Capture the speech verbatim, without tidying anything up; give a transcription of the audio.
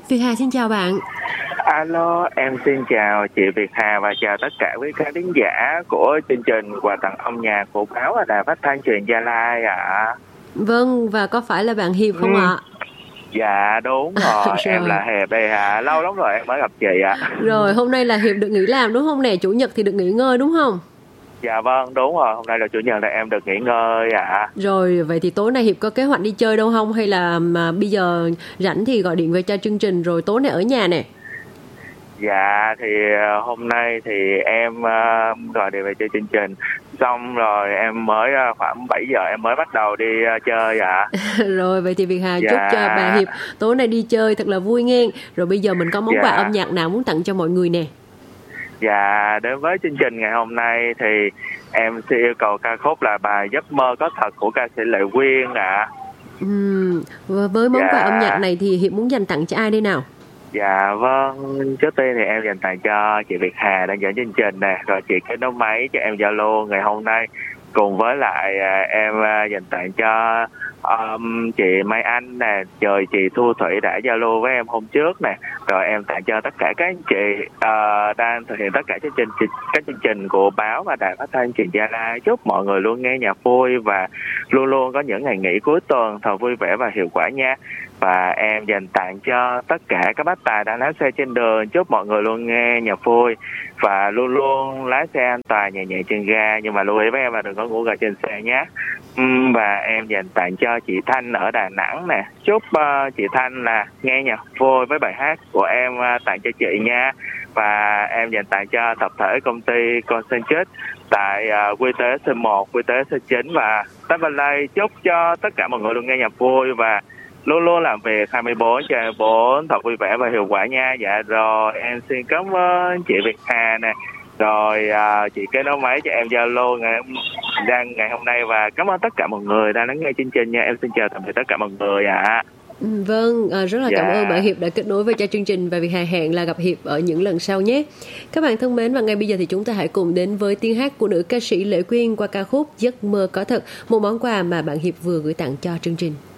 Việt Hà xin chào bạn. Alo, em xin chào chị Việt Hà và chào tất cả quý khán thính giả của chương trình quà tặng âm nhạc của báo và đài phát thanh truyền Gia Lai ạ. À. Vâng, và có phải là bạn Hiệp không ừ. ạ? Dạ đúng rồi, rồi. Em là Hiệp đây hả? Lâu lắm rồi em mới gặp chị ạ. À. Rồi, hôm nay là Hiệp được nghỉ làm đúng không nè? Chủ nhật thì được nghỉ ngơi đúng không? Dạ vâng, đúng rồi, hôm nay là chủ nhật là em được nghỉ ngơi ạ. À. Rồi, vậy thì tối nay Hiệp có kế hoạch đi chơi đâu không? Hay là mà bây giờ rảnh thì gọi điện về cho chương trình rồi tối nay ở nhà nè? Dạ thì hôm nay thì em uh, gọi điện về cho chương trình xong rồi em mới uh, khoảng bảy giờ em mới bắt đầu đi uh, chơi ạ. À. Rồi vậy thì Việt Hà dạ. chúc cho bà Hiệp tối nay đi chơi thật là vui nghe. Rồi bây giờ mình có món dạ. quà âm nhạc nào muốn tặng cho mọi người nè? Dạ, đến với chương trình ngày hôm nay thì em sẽ yêu cầu ca khúc là bài Giấc mơ có thật của ca sĩ Lệ Quyên ạ. À. Ừ, với món dạ. quà âm nhạc này thì Hiệp muốn dành tặng cho ai đây nào? Dạ vâng, trước tiên thì em dành tặng cho chị Việt Hà đang dẫn chương trình nè, rồi chị kết nối máy cho em Zalo ngày hôm nay, cùng với lại em dành tặng cho um, chị Mai Anh nè, rồi chị Thu Thủy đã Zalo với em hôm trước nè, rồi em tặng cho tất cả các anh chị uh, đang thực hiện tất cả chương trình các chương trình của báo và đài phát thanh truyền Gia Lai. Chúc mọi người luôn nghe nhạc vui và luôn luôn có những ngày nghỉ cuối tuần thật vui vẻ và hiệu quả nha. Và em dành tặng cho tất cả các bác tài đang lái xe trên đường. Chúc mọi người luôn nghe nhạc vui và luôn luôn lái xe an toàn, nhẹ nhàng trên ga. Nhưng mà lưu ý với em là đừng có ngủ gật trên xe nhé. uhm, Và em dành tặng cho chị Thanh ở Đà Nẵng nè. Chúc uh, chị Thanh là nghe nhạc vui với bài hát của em uh, tặng cho chị nha. Và em dành tặng cho tập thể công ty Concentric tại uh, quy tê ét một, quy tê ét chín và Tabalay. Chúc cho tất cả mọi người luôn nghe nhạc vui và luôn luôn làm việc hai mươi bốn trên hai mươi bốn thật vui vẻ và hiệu quả nha. Dạ rồi, em xin cảm ơn chị Việt Hà nè, rồi à, chị kết nối máy cho em Zalo ngày đang ngày hôm nay và cảm ơn tất cả mọi người đang lắng nghe chương trình nha. Em xin chào tạm biệt tất cả mọi người ạ. À. Ừ, vâng, à, rất là dạ. cảm ơn bạn Hiệp đã kết nối với cho chương trình và Việt Hà hẹn là gặp Hiệp ở những lần sau nhé. Các bạn thân mến, và ngay bây giờ thì chúng ta hãy cùng đến với tiếng hát của nữ ca sĩ Lệ Quyên qua ca khúc Giấc mơ có thật, một món quà mà bạn Hiệp vừa gửi tặng cho chương trình.